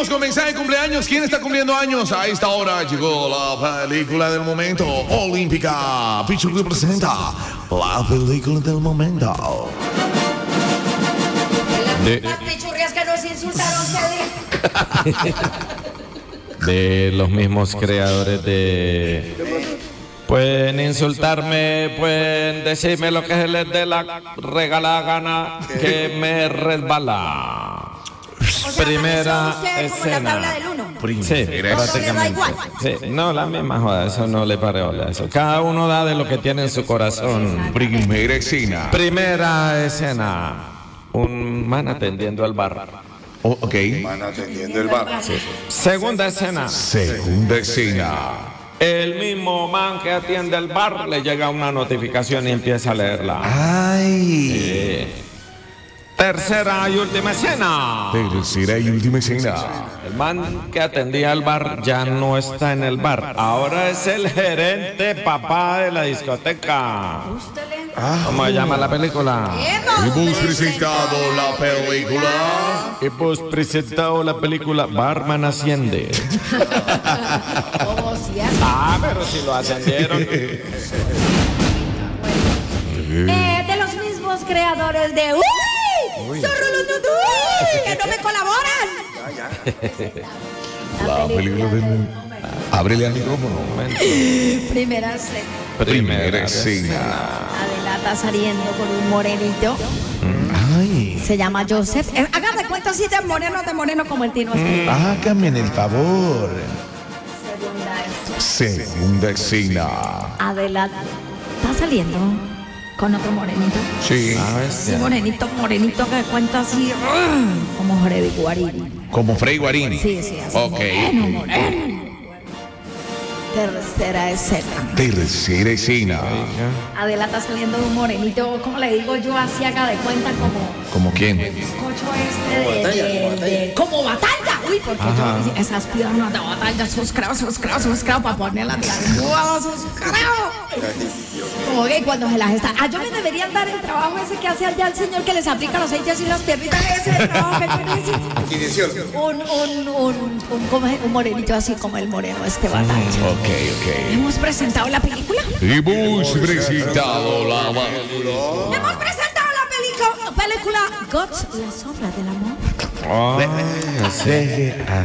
seguimos con mensaje de cumpleaños. ¿Quién está cumpliendo años? A esta hora llegó la película del momento. Olímpica Picture Group presenta la película del momento. Las pichurrias que nos insultaron, De los mismos creadores de... Pueden insultarme, pueden decirme lo que se les dé la regalada gana, que me resbala. O sea, Primera usted como la tabla del uno. Sí, Primera prácticamente. Sí, no, la misma joda, eso no le pareola eso. Cada uno da de lo que tiene en su corazón. Primera escena. Primera escena. Un man atendiendo al bar. Ok. Van atendiendo el bar. Sí. Segunda escena. Segunda escena. El mismo man que atiende el bar le llega una notificación y empieza a leerla. Ay. Tercera y última escena. Tercera y última escena. El man que atendía el bar ya no está en el bar. Ahora es el gerente papá de la discoteca. ¿Cómo se llama la película? Hemos presentado la película. Hemos presentado la película Barman Asciende. Como si Pero si lo ascendieron. de los mismos creadores de ¡Uy! ¡Que no me colaboran! La película del... Ábrele al micrófono. Primera escena. Primera escena. Adelanta saliendo con un morenito. Ay. Se llama Joseph. Hagan de cuenta así de moreno como el Tino. Hágame el favor. Segunda Segunda escena. Adelanta. Está saliendo con otro morenito. Sí. Un morenito que cuenta así como Freddy Guarín. Como Frey Guarín. Sí, así. Ok. Moreno. Tercera escena. Tercera escena. Adelanta saliendo de un morenito, como le digo yo, así haga de cuenta como ¿Como quién? cocho de como batalla. Uy, porque yo esas piernas de batalla, sus cravos para ponerlas de las huevas, sus cravos. Como que cuando se las está. Yo me deberían dar el trabajo ese que hace allá el señor que les aplica los aceites y las piernitas. Ese es el trabajo que yo necesito. Un morenito así como el moreno este batalla. Ok. Hemos presentado la película. Hemos presentado la película. Hemos presentado la película Guts, la sombra del amor. Sí.